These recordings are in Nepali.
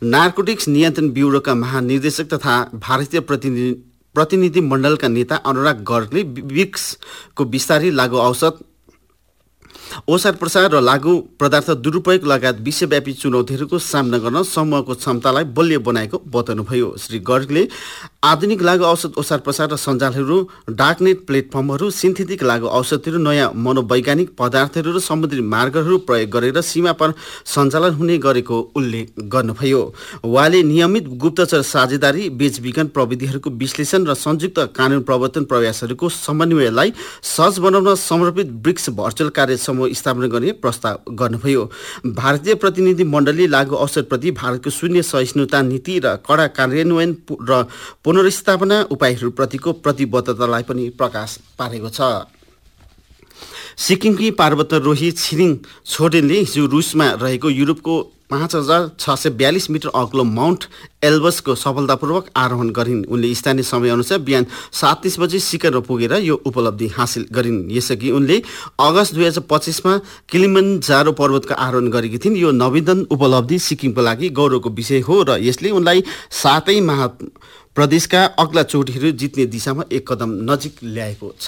नार्कोटिक्स नियन्त्रण ब्युरोका महानिर्देशक तथा भारतीय प्रतिनिधि मण्डलका नेता अनुराग गर्गले ब्रिक्सको विस्तारित लागू औषध ओसार प्रसार र लागू पदार्थ दुरुपयोग लगायत विश्वव्यापी चुनौतीहरूको सामना गर्न समूहको क्षमतालाई बलियो बनाएको बताउनुभयो। श्री गर्गले आधुनिक लागू औषध ओसार प्रसार र सञ्जालहरू, डार्कनेट प्लेटफर्महरू, सिन्थेटिक लागू औषधहरू, नयाँ मनोवैज्ञानिक पदार्थहरू र समुद्री मार्गहरू प्रयोग गरेर सीमा पर सञ्चालन हुने गरेको उल्लेख गर्नुभयो। उहाँले नियमित गुप्तचर साझेदारी, बेचबिखन प्रविधिहरूको विश्लेषण र संयुक्त कानुन प्रवर्तन प्रयासहरूको समन्वयलाई सहज बनाउन समर्पित ब्रिक्स भर्चुअल कार्य समूह स्थापना गर्ने प्रस्ताव गर्नुभयो। भारतीय प्रतिनिधि मण्डलले लागू औषधप्रति भारतको शून्य सहिष्णुता नीति र कडा कार्यान्वयन र पुनर्स्थापना उपायहरूप्रतिको प्रतिबद्धतालाई पनि प्रकाश पारेको छ। सिक्किमकी पर्वतारोही छिरिङ छोडेनले हिजो रुसमा रहेको युरोपको 5642 मिटर अग्लो माउन्ट एल्बसको सफलतापूर्वक आरोहण गरिन्। उनले स्थानीय समयअनुसार बिहान 7:30 बजे शिखरमा पुगेर यो उपलब्धि हासिल गरिन्। यसअघि उनले अगस्त 2025मा किलिमन्जारो पर्वतको आरोहण गरेकी थिइन्। यो नवीनतम उपलब्धि सिक्किमको लागि गौरवको विषय हो र यसले उनलाई सातै महाप्रदेशका अग्ला चोटीहरू जित्ने दिशामा एक कदम नजिक ल्याएको छ।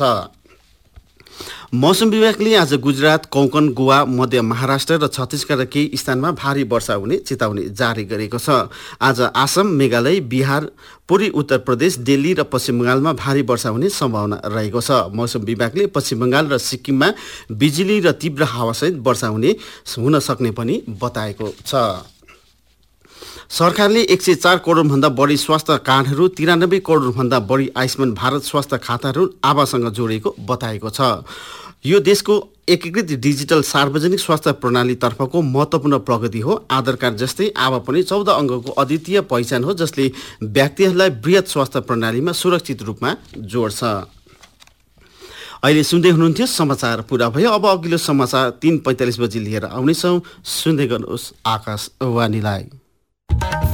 मौसम विभागले आज गुजरात, कोंकण, गोवा, मध्य महाराष्ट्र र छत्तीसगढका केही स्थानमा भारी वर्षा हुने चेतावनी जारी गरेको छ। आज आसाम, मेघालय, बिहार, पूर्वी उत्तर प्रदेश, दिल्ली र पश्चिम बङ्गालमा भारी वर्षा हुने सम्भावना रहेको छ। मौसम विभागले पश्चिम बङ्गाल र सिक्किममा बिजुली र तीव्र हावासहित वर्षा हुन सक्ने पनि बताएको छ। सरकारले 104 करोडभन्दा बढी स्वास्थ्य कार्डहरू, 93 करोडभन्दा बढी आयुष्मान भारत स्वास्थ्य खाताहरू आवासँग जोडेको बताएको छ। यो देशको एकीकृत डिजिटल सार्वजनिक स्वास्थ्य प्रणालीतर्फको महत्त्वपूर्ण प्रगति हो। आधार कार्ड जस्तै आवा पनि 14 अङ्कको अद्वितीय पहिचान हो जसले व्यक्तिहरूलाई बृहत स्वास्थ्य प्रणालीमा सुरक्षित रूपमा जोड्छ। अहिले सुन्दै हुनुहुन्थ्यो समाचार पुरा भयो। अब अघिल्लो समाचार 3:45 बजे लिएर आउनेछौँ। सुन्दै गर्नुहोस् आकाशवाणीलाई।